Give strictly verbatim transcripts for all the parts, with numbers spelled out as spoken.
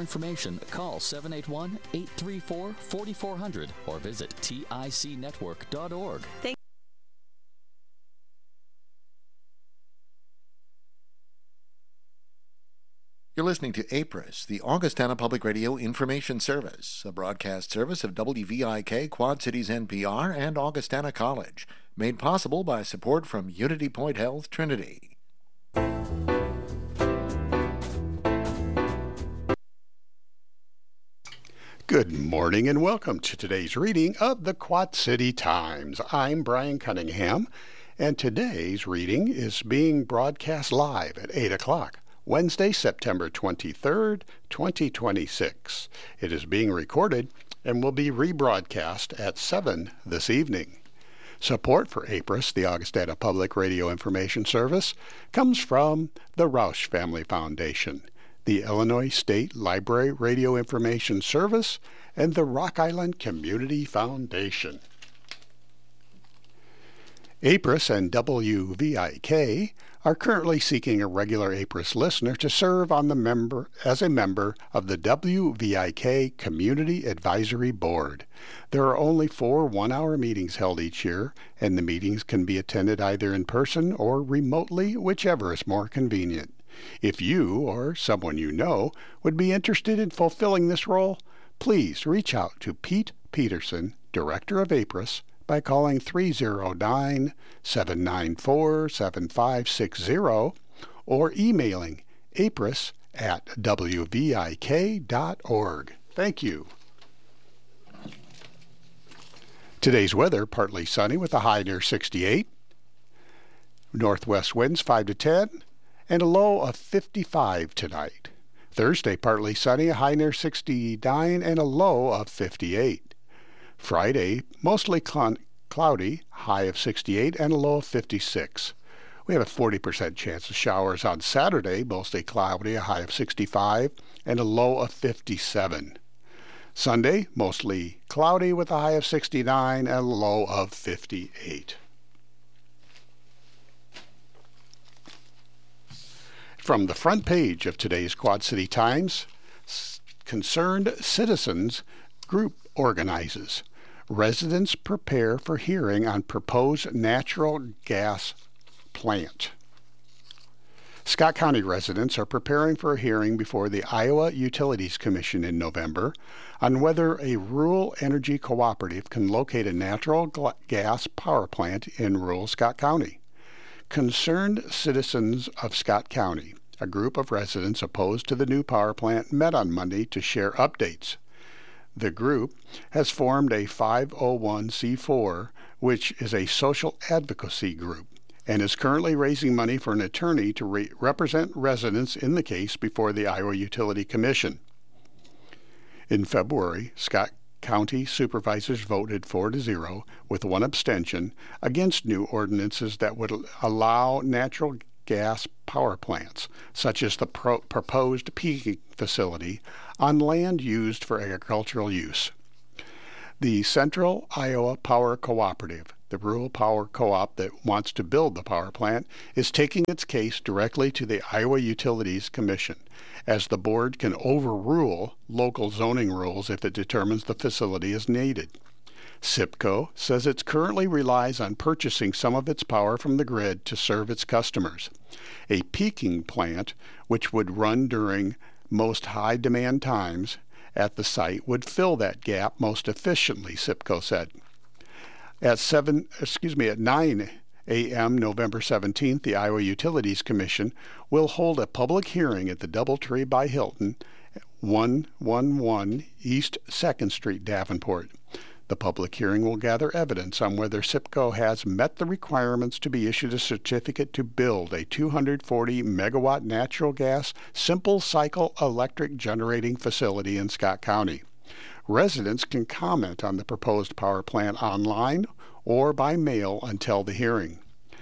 information, call seven eight one, eight three four, four four zero zero or visit T I C network dot org. Thank You're listening to A P R I S, the Augustana Public Radio Information Service, a broadcast service of W V I K, Quad Cities N P R, and Augustana College, made possible by support from Unity Point Health Trinity. Good morning and welcome to today's reading of the Quad City Times. I'm Brian Cunningham, and today's reading is being broadcast live at eight o'clock. Wednesday, September twenty-third, twenty twenty-six. It is being recorded and will be rebroadcast at seven this evening. Support for A P R I S, the Augustana Public Radio Information Service, comes from the Roush Family Foundation, the Illinois State Library Radio Information Service, and the Rock Island Community Foundation. A P R I S and W V I K are currently seeking a regular A P R I S listener to serve on the member as a member of the W V I K Community Advisory Board. There are only four one-hour meetings held each year, and the meetings can be attended either in person or remotely, whichever is more convenient. If you or someone you know would be interested in fulfilling this role, please reach out to Pete Peterson, Director of A P R I S, by calling three oh nine, seven nine four, seven five six zero or emailing apris at w v i k dot org. Thank you. Today's weather, partly sunny with a high near sixty-eight. Northwest winds five to ten and a low of fifty-five tonight. Thursday, partly sunny, a high near sixty-nine and a low of fifty-eight. Friday, mostly cl- cloudy, high of sixty-eight and a low of fifty-six. We have a forty percent chance of showers on Saturday, mostly cloudy, a high of sixty-five and a low of fifty-seven. Sunday, mostly cloudy with a high of sixty-nine and a low of fifty-eight. From the front page of today's Quad City Times, Concerned Citizens Group organizes. Residents prepare for hearing on proposed natural gas plant. Scott County residents are preparing for a hearing before the Iowa Utilities Commission in November on whether a rural energy cooperative can locate a natural gl- gas power plant in rural Scott County. Concerned Citizens of Scott County, a group of residents opposed to the new power plant, met on Monday to share updates. The group has formed a five oh one c four, which is a social advocacy group, and is currently raising money for an attorney to re- represent residents in the case before the Iowa Utility Commission. In February, Scott County supervisors voted four to zero, with one abstention, against new ordinances that would allow natural gas power plants, such as the pro- proposed peaking facility, on land used for agricultural use. The Central Iowa Power Cooperative, the rural power co-op that wants to build the power plant, is taking its case directly to the Iowa Utilities Commission, as the board can overrule local zoning rules if it determines the facility is needed. SIPCO says it currently relies on purchasing some of its power from the grid to serve its customers. A peaking plant, which would run during most high-demand times at the site, would fill that gap most efficiently, SIPCO said. At seven, excuse me, at nine a.m. November seventeenth, the Iowa Utilities Commission will hold a public hearing at the DoubleTree by Hilton, one eleven East second Street, Davenport. The public hearing will gather evidence on whether SIPCO has met the requirements to be issued a certificate to build a two hundred forty megawatt natural gas simple cycle electric generating facility in Scott County. Residents can comment on the proposed power plant online or by mail until the hearing.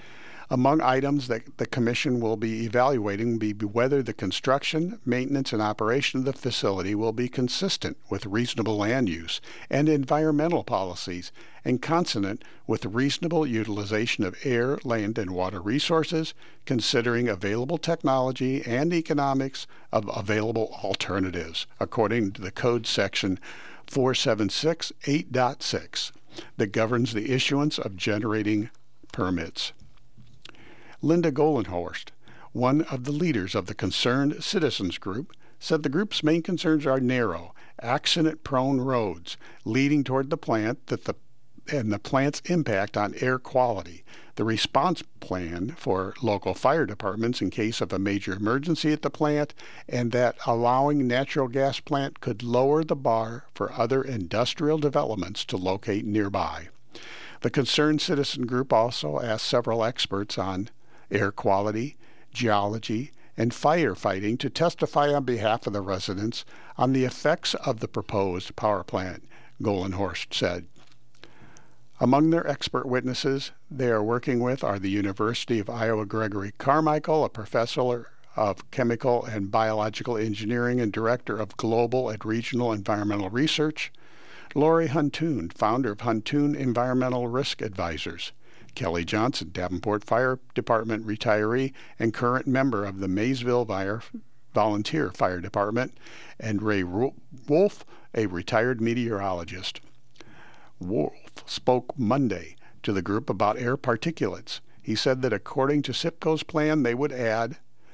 Among items that the Commission will be evaluating will be whether the construction, maintenance, and operation of the facility will be consistent with reasonable land use and environmental policies and consonant with reasonable utilization of air, land, and water resources, considering available technology and economics of available alternatives, according to the Code Section four seven six eight point six that governs the issuance of generating permits. Linda Golenhorst, one of the leaders of the Concerned Citizens Group, said the group's main concerns are narrow, accident-prone roads leading toward the plant that the and the plant's impact on air quality, the response plan for local fire departments in case of a major emergency at the plant, and that allowing natural gas plant could lower the bar for other industrial developments to locate nearby. The Concerned Citizen Group also asked several experts on air quality, geology, and firefighting to testify on behalf of the residents on the effects of the proposed power plant, Golenhorst said. Among their expert witnesses they are working with are the University of Iowa Gregory Carmichael, a professor of chemical and biological engineering and director of global and regional environmental research, Lori Huntoon, founder of Huntoon Environmental Risk Advisors, Kelly Johnson, Davenport Fire Department retiree and current member of the Maysville Fire Volunteer Fire Department, and Ray Wolf, a retired meteorologist. Wolf spoke Monday to the group about air particulates. He said that according to SIPCO's plan, they would add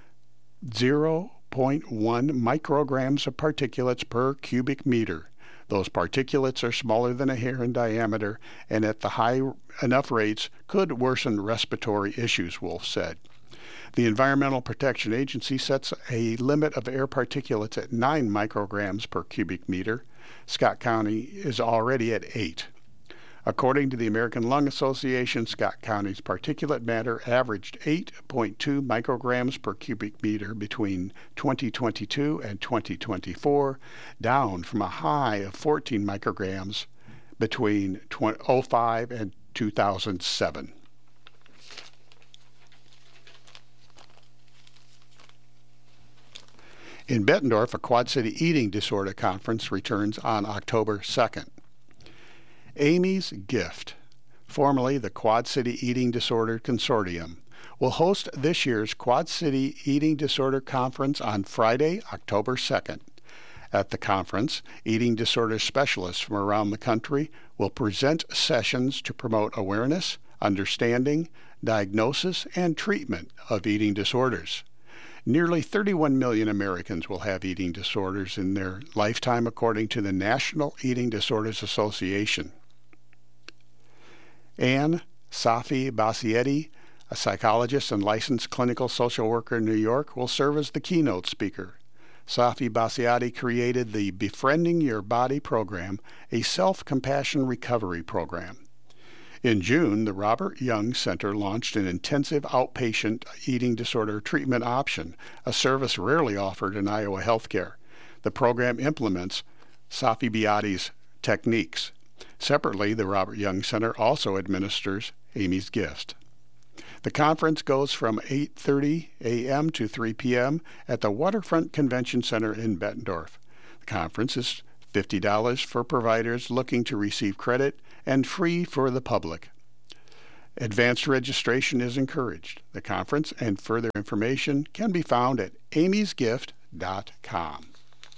zero point one micrograms of particulates per cubic meter. Those particulates are smaller than a hair in diameter and at the high enough rates could worsen respiratory issues, Wolf said. The Environmental Protection Agency sets a limit of air particulates at nine micrograms per cubic meter. Scott County is already at eight. According to the American Lung Association, Scott County's particulate matter averaged eight point two micrograms per cubic meter between twenty twenty-two and twenty twenty-four, down from a high of fourteen micrograms between oh five and two thousand seven. In Bettendorf, a Quad City Eating Disorder Conference returns on October second. Amy's Gift, formerly the Quad City Eating Disorder Consortium, will host this year's Quad City Eating Disorder Conference on Friday, October second. At the conference, eating disorder specialists from around the country will present sessions to promote awareness, understanding, diagnosis, and treatment of eating disorders. Nearly thirty-one million Americans will have eating disorders in their lifetime, according to the National Eating Disorders Association. Anne Safi Basietti, a psychologist and licensed clinical social worker in New York, will serve as the keynote speaker. Safi Basietti created the Befriending Your Body program, a self-compassion recovery program. In June, the Robert Young Center launched an intensive outpatient eating disorder treatment option, a service rarely offered in Iowa healthcare. The program implements Safi Bassetti's techniques. Separately, the Robert Young Center also administers Amy's Gift. The conference goes from eight thirty a.m. to three p.m. at the Waterfront Convention Center in Bettendorf. The conference is fifty dollars for providers looking to receive credit and free for the public. Advanced registration is encouraged. The conference and further information can be found at amy's gift dot com.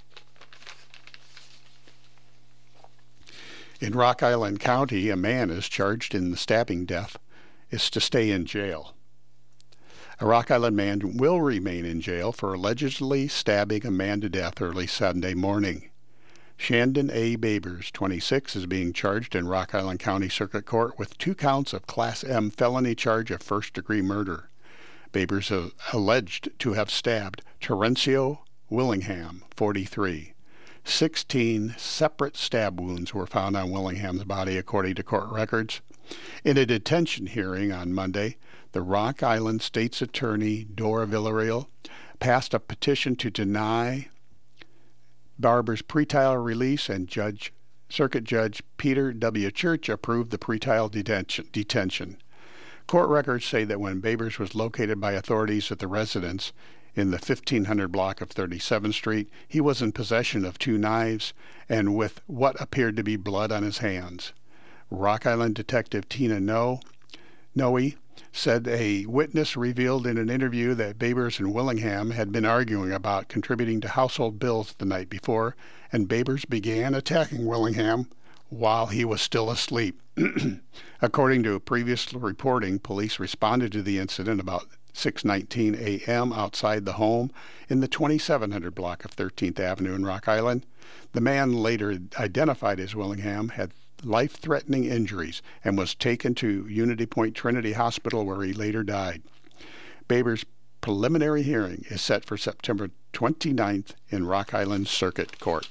In Rock Island County, a man is charged in the stabbing death is to stay in jail. A Rock Island man will remain in jail for allegedly stabbing a man to death early Sunday morning. Shandon A. Babers, twenty-six, is being charged in Rock Island County Circuit Court with two counts of Class M felony charge of first-degree murder. Babers is alleged to have stabbed Terencio Willingham, forty-three. Sixteen separate stab wounds were found on Willingham's body, according to court records. In a detention hearing on Monday, the Rock Island State's Attorney, Dora Villarreal, passed a petition to deny Barber's pretrial release, and Judge, Circuit Judge Peter W. Church approved the pretrial detention. detention. Court records say that when Babers was located by authorities at the residence in the fifteen hundred block of thirty-seventh Street, he was in possession of two knives and with what appeared to be blood on his hands. Rock Island Detective Tina Noe, Noe said a witness revealed in an interview that Babers and Willingham had been arguing about contributing to household bills the night before, and Babers began attacking Willingham while he was still asleep. According to previous reporting, police responded to the incident about six nineteen a.m. outside the home in the twenty-seven hundred block of thirteenth Avenue in Rock Island. The man, later identified as Willingham, had life-threatening injuries and was taken to Unity Point Trinity Hospital, where he later died. Babers' preliminary hearing is set for September twenty-ninth in Rock Island Circuit Court.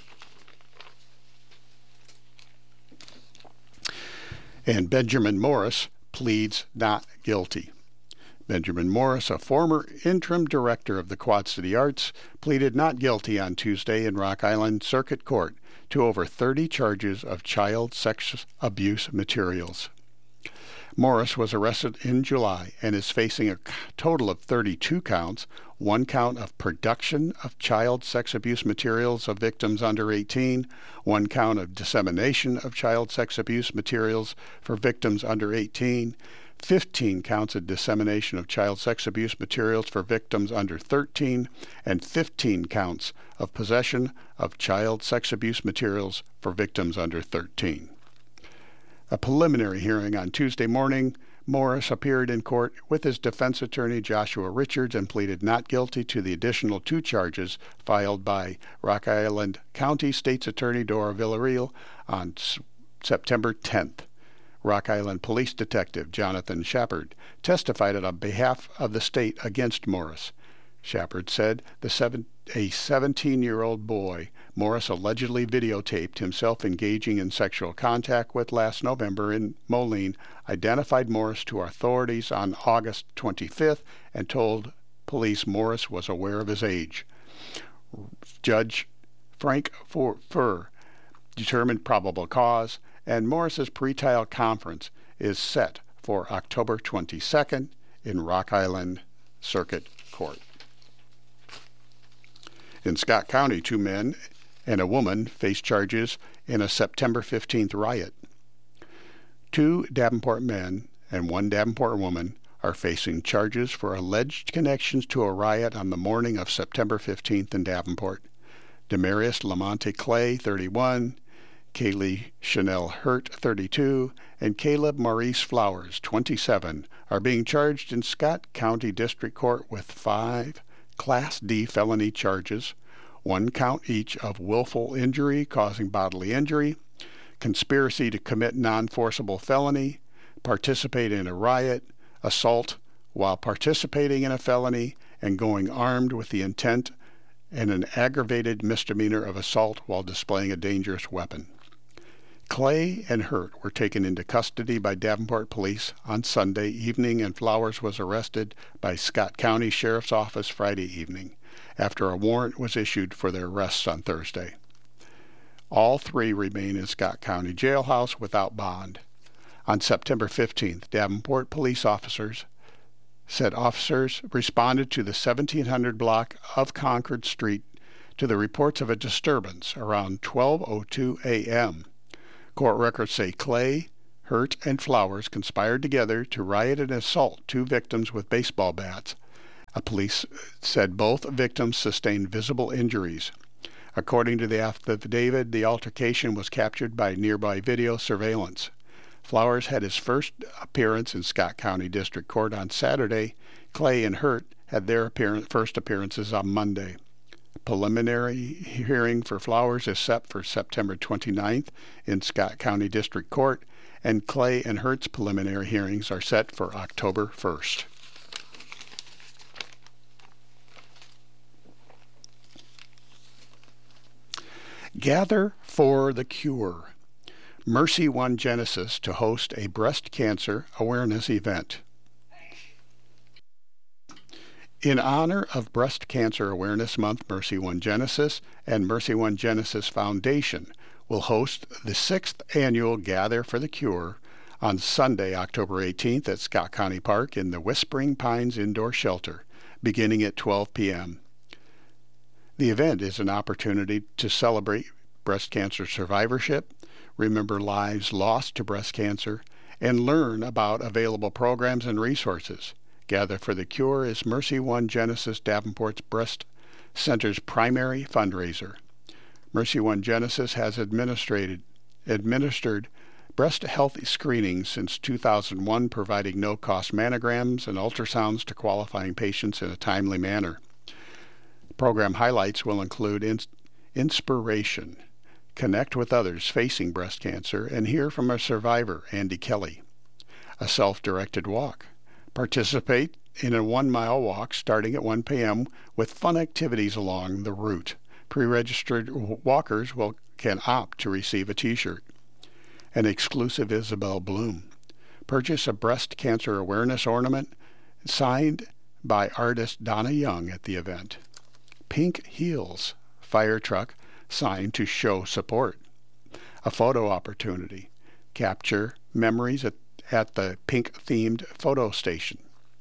And Benjamin Morris pleads not guilty. Benjamin Morris, a former interim director of the Quad City Arts, pleaded not guilty on Tuesday in Rock Island Circuit Court to over thirty charges of child sex abuse materials. Morris was arrested in July and is facing a total of thirty-two counts, one count of production of child sex abuse materials of victims under eighteen, one count of dissemination of child sex abuse materials for victims under eighteen, fifteen counts of dissemination of child sex abuse materials for victims under thirteen, and fifteen counts of possession of child sex abuse materials for victims under thirteen. A preliminary hearing on Tuesday morning, Morris appeared in court with his defense attorney Joshua Richards and pleaded not guilty to the additional two charges filed by Rock Island County State's Attorney Dora Villarreal on S- September tenth. Rock Island Police Detective Jonathan Shepard testified on behalf of the state against Morris. Shepard said the seven, a seventeen-year-old boy Morris allegedly videotaped himself engaging in sexual contact with last November in Moline identified Morris to authorities on August twenty-fifth and told police Morris was aware of his age. Judge Frank Furr determined probable cause, and Morris's pretrial conference is set for October twenty-second in Rock Island Circuit Court. In Scott County, two men and a woman face charges in a September fifteenth riot. Two Davenport men and one Davenport woman are facing charges for alleged connections to a riot on the morning of September fifteenth in Davenport. Demarius Lamonte Clay, thirty-one, Kaylee Chanel Hurt, thirty-two, and Caleb Maurice Flowers, twenty-seven, are being charged in Scott County District Court with five Class D felony charges, one count each of willful injury causing bodily injury, conspiracy to commit non-forcible felony, participate in a riot, assault while participating in a felony, and going armed with the intent, and an aggravated misdemeanor of assault while displaying a dangerous weapon. Clay and Hurt were taken into custody by Davenport police on Sunday evening, and Flowers was arrested by Scott County Sheriff's Office Friday evening, after a warrant was issued for their arrests on Thursday. All three remain in Scott County Jailhouse without bond. On September fifteenth, Davenport police officers said officers responded to the seventeen hundred block of Concord Street to the reports of a disturbance around twelve oh two a.m. Court records say Clay, Hurt, and Flowers conspired together to riot and assault two victims with baseball bats. A police said both victims sustained visible injuries. According to the affidavit, the altercation was captured by nearby video surveillance. Flowers had his first appearance in Scott County District Court on Saturday. Clay and Hurt had their appearance, first appearances on Monday. Preliminary hearing for Flowers is set for September twenty-ninth in Scott County District Court, and Clay and Hurt's preliminary hearings are set for October first. Gather for the Cure. Mercy One Genesis to host a breast cancer awareness event. In honor of Breast Cancer Awareness Month, Mercy One Genesis and Mercy One Genesis Foundation will host the sixth annual Gather for the Cure on Sunday, October eighteenth at Scott County Park in the Whispering Pines Indoor Shelter, beginning at twelve p.m. The event is an opportunity to celebrate breast cancer survivorship, remember lives lost to breast cancer, and learn about available programs and resources. Gather for the Cure is Mercy One Genesis Davenport's Breast Center's primary fundraiser. Mercy One Genesis has administered, administered breast health screenings since two thousand one, providing no-cost mammograms and ultrasounds to qualifying patients in a timely manner. Program highlights will include ins- inspiration, connect with others facing breast cancer, and hear from a survivor, Andy Kelly. A self-directed walk. Participate in a one-mile walk starting at one p.m. with fun activities along the route. Pre-registered walkers will can opt to receive a T-shirt. An exclusive Isabel Bloom. Purchase a breast cancer awareness ornament signed by artist Donna Young at the event. Pink Heels fire truck signed to show support. A photo opportunity. Capture memories at, at the pink-themed photo station.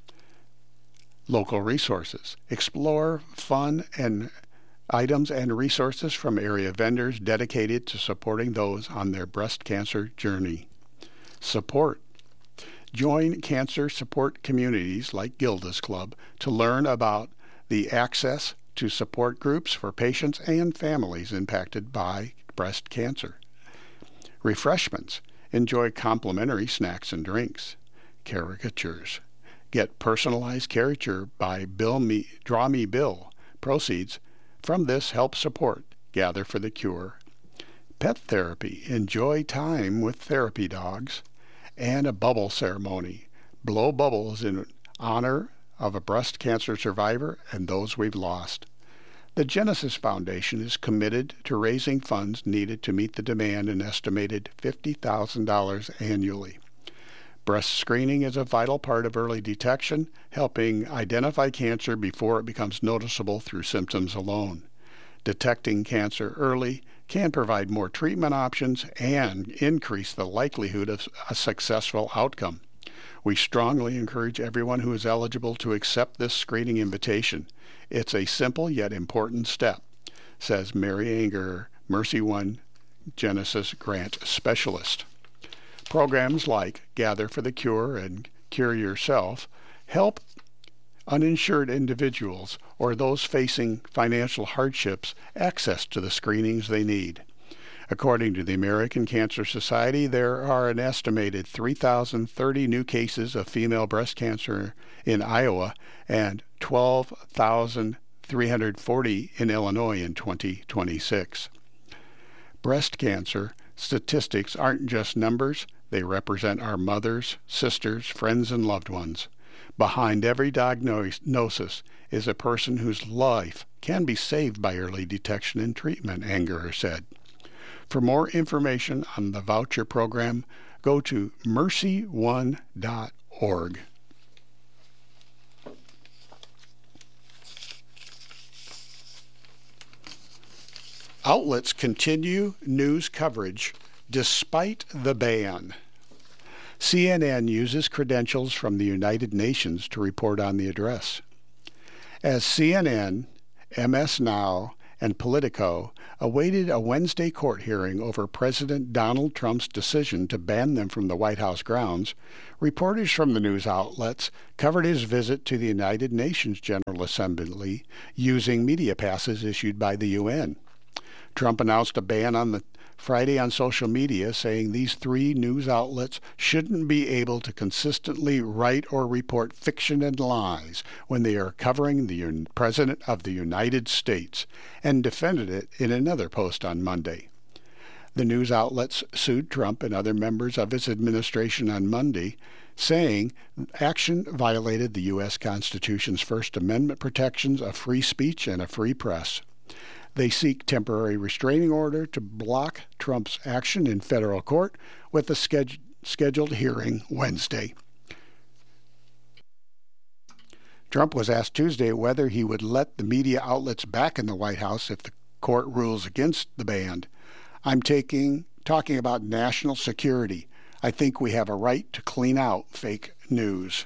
Local resources. Explore fun and items and resources from area vendors dedicated to supporting those on their breast cancer journey. Support. Join cancer support communities like Gilda's Club to learn about the access to support groups for patients and families impacted by breast cancer. Refreshments. Enjoy complimentary snacks and drinks. Caricatures. Get personalized caricature by Bill Me, Draw Me Bill. Proceeds from this help support Gather for the Cure. Pet therapy. Enjoy time with therapy dogs. And a bubble ceremony. Blow bubbles in honor of a breast cancer survivor and those we've lost. The Genesis Foundation is committed to raising funds needed to meet the demand, an estimated fifty thousand dollars annually. Breast screening is a vital part of early detection, helping identify cancer before it becomes noticeable through symptoms alone. Detecting cancer early can provide more treatment options and increase the likelihood of a successful outcome. We strongly encourage everyone who is eligible to accept this screening invitation. It's a simple yet important step, says Mary Anger, Mercy One Genesis Grant Specialist. Programs like Gather for the Cure and Cure Yourself help uninsured individuals or those facing financial hardships access to the screenings they need. According to the American Cancer Society, there are an estimated three thousand thirty new cases of female breast cancer in Iowa and twelve thousand three hundred forty in Illinois in twenty twenty-six. Breast cancer statistics aren't just numbers, they represent our mothers, sisters, friends, and loved ones. Behind every diagnosis is a person whose life can be saved by early detection and treatment, Angerer said. For more information on the voucher program, go to mercy one dot org. Outlets continue news coverage despite the ban. C N N uses credentials from the United Nations to report on the address. As C N N, M S Now, and Politico awaited a Wednesday court hearing over President Donald Trump's decision to ban them from the White House grounds, reporters from the news outlets covered his visit to the United Nations General Assembly using media passes issued by the U N. Trump announced a ban on the Friday on social media, saying these three news outlets shouldn't be able to consistently write or report fiction and lies when they are covering the un- President of the United States, and defended it in another post on Monday. The news outlets sued Trump and other members of his administration on Monday, saying action violated the U S Constitution's First Amendment protections of free speech and a free press. They seek temporary restraining order to block Trump's action in federal court with a scheduled scheduled hearing Wednesday. Trump was asked Tuesday whether he would let the media outlets back in the White House if the court rules against the ban. I'm taking talking about national security. I think we have a right to clean out fake news.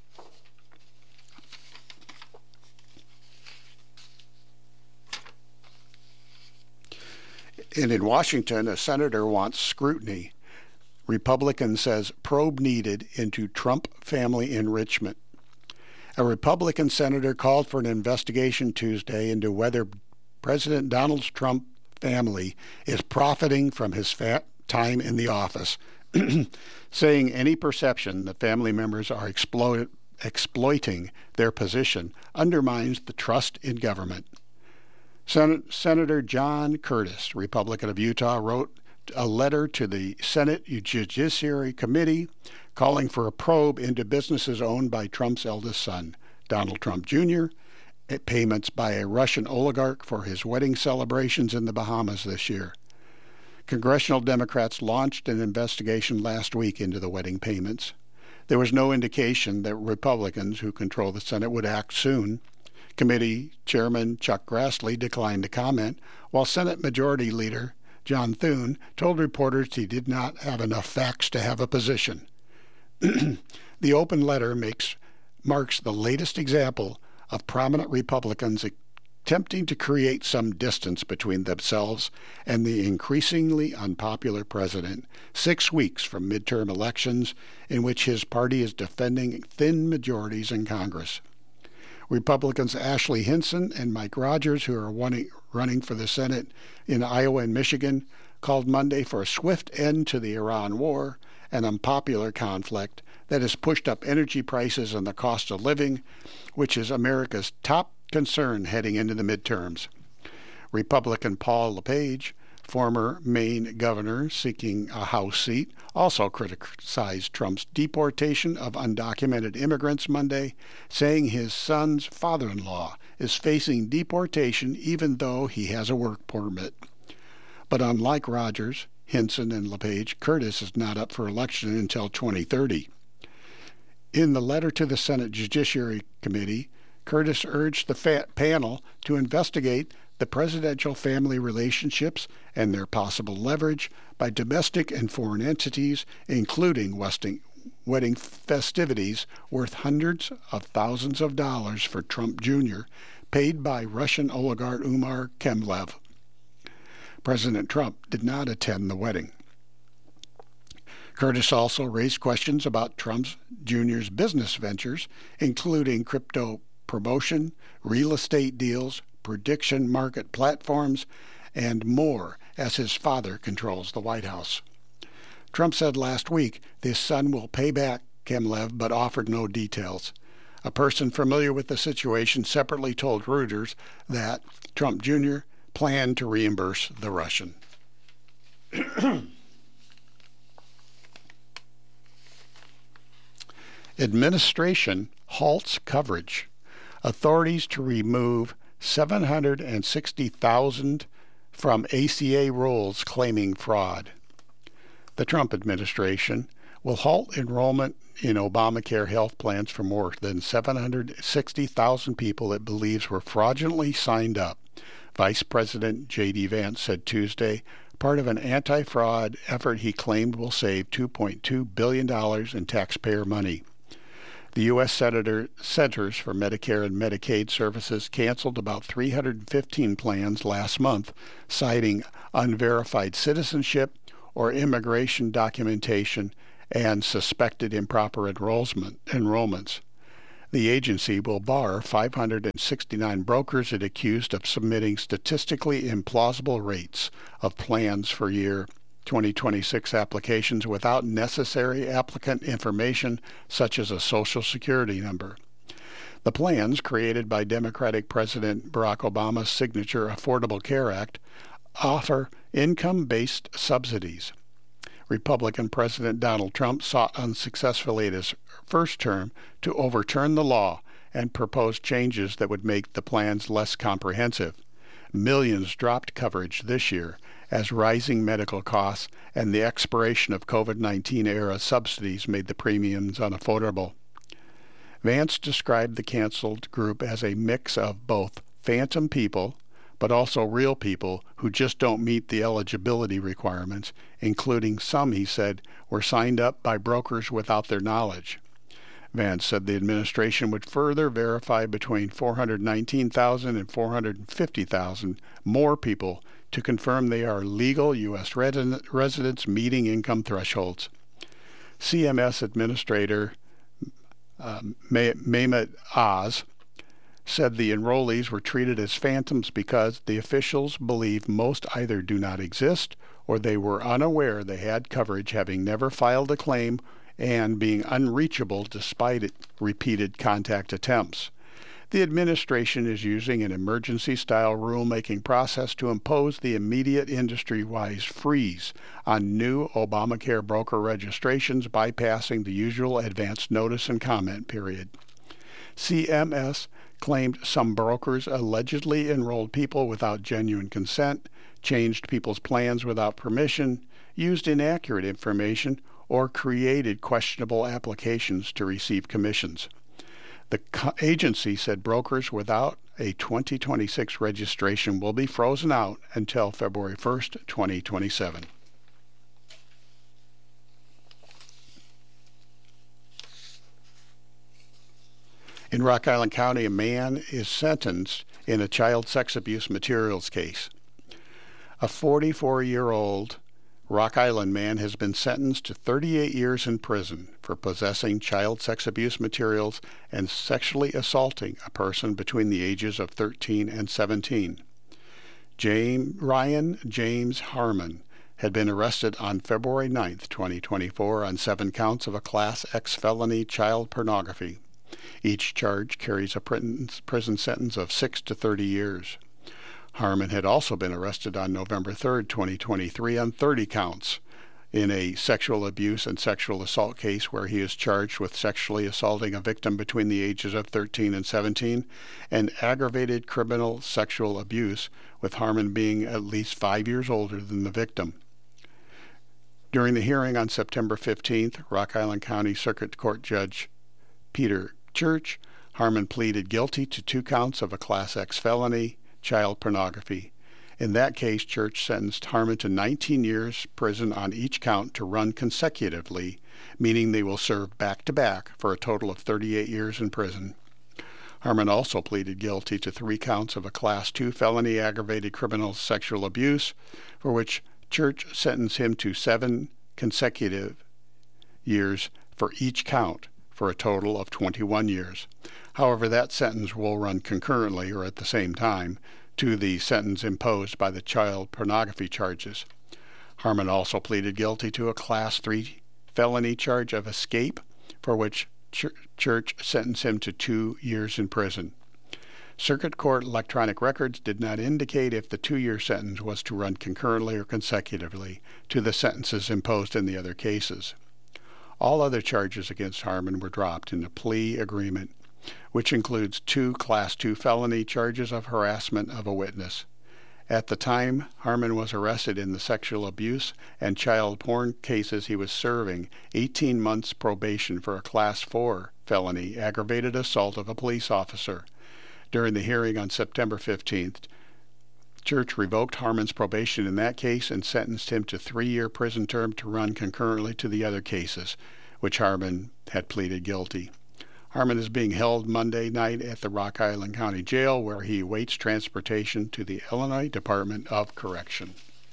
And in Washington, a senator wants scrutiny. Republican says probe needed into Trump family enrichment. A Republican senator called for an investigation Tuesday into whether President Donald Trump family is profiting from his fa- time in the office, saying any perception that family members are exploit- exploiting their position undermines the trust in government. Sen- Senator John Curtis, Republican of Utah, wrote a letter to the Senate Judiciary Committee calling for a probe into businesses owned by Trump's eldest son, Donald Trump Junior, payments by a Russian oligarch for his wedding celebrations in the Bahamas this year. Congressional Democrats launched an investigation last week into the wedding payments. There was no indication that Republicans, who control the Senate, would act soon. Committee Chairman Chuck Grassley declined to comment, while Senate Majority Leader John Thune told reporters he did not have enough facts to have a position. The open letter makes marks the latest example of prominent Republicans attempting to create some distance between themselves and the increasingly unpopular president, six weeks from midterm elections in which his party is defending thin majorities in Congress. Republicans Ashley Hinson and Mike Rogers, who are wanting, running for the Senate in Iowa and Michigan, called Monday for a swift end to the Iran war, an unpopular conflict that has pushed up energy prices and the cost of living, which is America's top concern heading into the midterms. Republican Paul LePage, former Maine governor seeking a House seat, also criticized Trump's deportation of undocumented immigrants Monday, saying his son's father-in-law is facing deportation even though he has a work permit. But unlike Rogers, Hinson, and LePage, Curtis is not up for election until twenty thirty. In the letter to the Senate Judiciary Committee, Curtis urged the fa- panel to investigate the presidential family relationships and their possible leverage by domestic and foreign entities, including Westing, wedding festivities worth hundreds of thousands of dollars for Trump Junior, paid by Russian oligarch Umar Kemlev. President Trump did not attend the wedding. Curtis also raised questions about Trump Junior's business ventures, including crypto promotion, real estate deals, prediction market platforms, and more, as his father controls the White House. Trump said last week his son will pay back Kemlev, but offered no details. A person familiar with the situation separately told Reuters that Trump Junior planned to reimburse the Russian. Administration halts coverage. Authorities to remove seven hundred sixty thousand from A C A rolls claiming fraud. The Trump administration will halt enrollment in Obamacare health plans for more than seven hundred sixty thousand people it believes were fraudulently signed up, Vice President J D Vance said Tuesday, part of an anti-fraud effort he claimed will save two point two billion dollars in taxpayer money. The U S Senator Centers for Medicare and Medicaid Services canceled about three hundred fifteen plans last month, citing unverified citizenship or immigration documentation and suspected improper enrollment, enrollments. The agency will bar five hundred sixty-nine brokers it accused of submitting statistically implausible rates of plans for year twenty twenty-six applications without necessary applicant information such as a Social Security number. The plans, created by Democratic President Barack Obama's signature Affordable Care Act, offer income-based subsidies. Republican President Donald Trump sought unsuccessfully in his first term to overturn the law and propose changes that would make the plans less comprehensive. Millions dropped coverage this year as rising medical costs and the expiration of COVID nineteen era subsidies made the premiums unaffordable. Vance described the canceled group as a mix of both phantom people, but also real people who just don't meet the eligibility requirements, including some, he said, were signed up by brokers without their knowledge. Vance said the administration would further verify between four hundred nineteen thousand and four hundred fifty thousand more people to confirm they are legal U S residents meeting income thresholds. C M S Administrator uh, Mehmet Oz said the enrollees were treated as phantoms because the officials believe most either do not exist or they were unaware they had coverage, having never filed a claim and being unreachable despite it, repeated contact attempts. The administration is using an emergency-style rulemaking process to impose the immediate industry-wide freeze on new Obamacare broker registrations, bypassing the usual advance notice and comment period. C M S claimed some brokers allegedly enrolled people without genuine consent, changed people's plans without permission, used inaccurate information, or created questionable applications to receive commissions. The agency said brokers without a twenty twenty-six registration will be frozen out until February first, twenty twenty-seven. In Rock Island County, a man is sentenced in a child sex abuse materials case. A forty-four-year-old Rock Island man has been sentenced to thirty-eight years in prison for possessing child sex abuse materials and sexually assaulting a person between the ages of thirteen and seventeen. James, Ryan James Harmon had been arrested on February ninth, twenty twenty-four on seven counts of a Class X felony child pornography. Each charge carries a prison sentence of six to thirty years. Harmon had also been arrested on November third, twenty twenty-three on thirty counts in a sexual abuse and sexual assault case where he is charged with sexually assaulting a victim between the ages of thirteen and seventeen and aggravated criminal sexual abuse, with Harmon being at least five years older than the victim. During the hearing on September fifteenth, Rock Island County Circuit Court Judge Peter Church, Harmon pleaded guilty to two counts of a Class X felony, child pornography. In that case, Church sentenced Harmon to nineteen years prison on each count to run consecutively, meaning they will serve back-to-back for a total of thirty-eight years in prison. Harmon also pleaded guilty to three counts of a Class two felony aggravated criminal sexual abuse, for which Church sentenced him to seven consecutive years for each count, for a total of twenty-one years. However, that sentence will run concurrently, or at the same time, to the sentence imposed by the child pornography charges. Harmon also pleaded guilty to a Class three felony charge of escape, for which Ch- Church sentenced him to two years in prison. Circuit Court electronic records did not indicate if the two-year sentence was to run concurrently or consecutively to the sentences imposed in the other cases. All other charges against Harmon were dropped in a plea agreement, which includes two Class two felony charges of harassment of a witness. At the time Harmon was arrested in the sexual abuse and child porn cases, he was serving eighteen months probation for a Class four felony aggravated assault of a police officer. During the hearing on September fifteenth, Church revoked Harmon's probation in that case and sentenced him to three-year prison term to run concurrently to the other cases, which Harmon had pleaded guilty. Harmon is being held Monday night at the Rock Island County Jail, where he awaits transportation to the Illinois Department of Correction.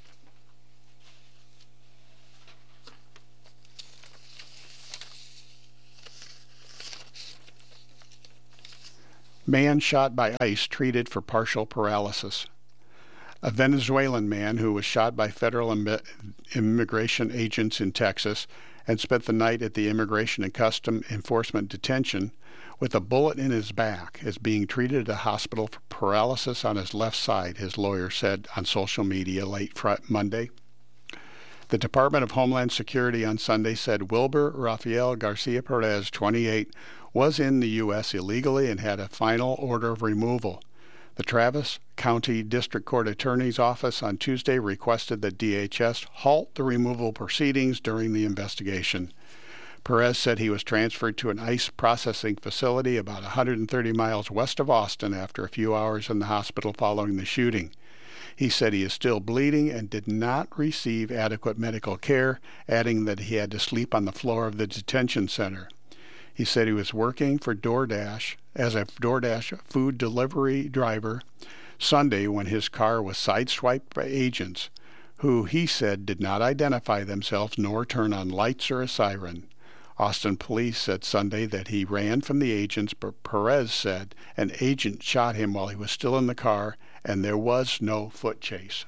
Man shot by ICE treated for partial paralysis. A Venezuelan man who was shot by federal Im- immigration agents in Texas and spent the night at the Immigration and Customs Enforcement detention with a bullet in his back is being treated at a hospital for paralysis on his left side, his lawyer said on social media late Friday, Monday. The Department of Homeland Security on Sunday said Wilber Rafael Garcia Perez, twenty-eight, was in the U S illegally and had a final order of removal. The Travis County District Court Attorney's Office on Tuesday requested that D H S halt the removal proceedings during the investigation. Perez said he was transferred to an ice processing facility about one hundred thirty miles west of Austin after a few hours in the hospital following the shooting. He said he is still bleeding and did not receive adequate medical care, adding that he had to sleep on the floor of the detention center. He said he was working for DoorDash as a DoorDash food delivery driver Sunday when his car was sideswiped by agents, who he said did not identify themselves nor turn on lights or a siren. Austin police said Sunday that he ran from the agents, but Perez said an agent shot him while he was still in the car, and there was no foot chase.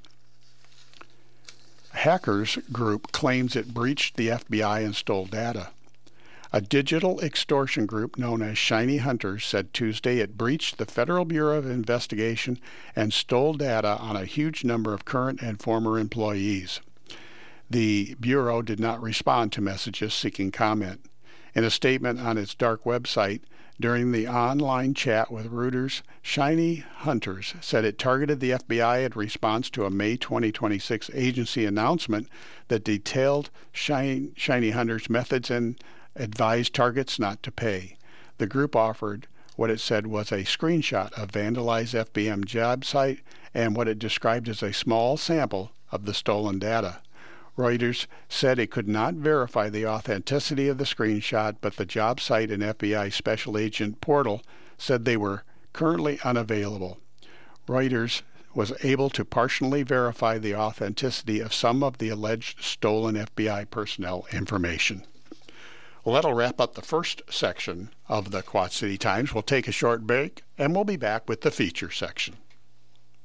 A hackers group claims it breached the F B I and stole data. A digital extortion group known as Shiny Hunters said Tuesday it breached the Federal Bureau of Investigation and stole data on a huge number of current and former employees. The Bureau did not respond to messages seeking comment. In a statement on its dark website, during the online chat with Reuters, Shiny Hunters said it targeted the F B I in response to a May twenty twenty-six agency announcement that detailed Shiny, Shiny Hunters' methods and advised targets not to pay. The group offered what it said was a screenshot of vandalized F B I job site and what it described as a small sample of the stolen data. Reuters said it could not verify the authenticity of the screenshot, but the job site and F B I Special Agent portal said they were currently unavailable. Reuters was able to partially verify the authenticity of some of the alleged stolen F B I personnel information. Well, that'll wrap up the first section of the Quad City Times. We'll take a short break, and we'll be back with the feature section.